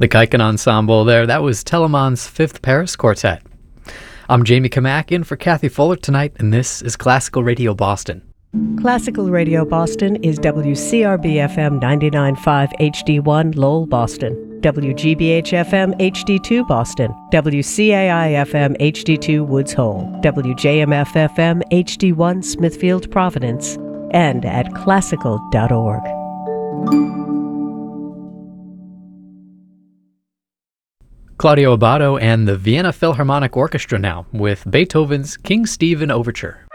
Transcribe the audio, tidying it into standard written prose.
The Kaiken Ensemble there, that was Telemann's Fifth Paris Quartet. I'm Jamie Kamak in for Kathy Fuller tonight, and this is Classical Radio Boston. Classical Radio Boston is WCRB-FM 99.5 HD1 Lowell, Boston, WGBH-FM HD2 Boston, WCAI-FM HD2 Woods Hole, WJMF-FM HD1 Smithfield, Providence, and at classical.org. Claudio Abbado and the Vienna Philharmonic Orchestra now with Beethoven's King Stephen Overture.